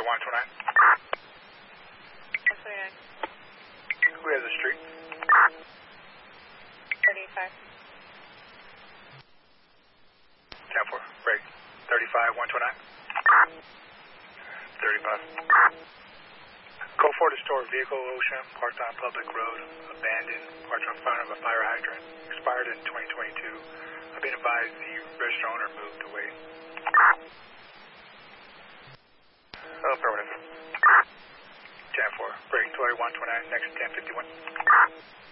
129. 129. Who has the street? 35. 10-4. Break. 35, 129. 35. Code 4 to store vehicle Ocean, parked on public road, abandoned, parked in front of a fire hydrant, expired in 2022. I've been advised the registered owner moved away. Affirmative. 10-4. Break. 2129, next 1051.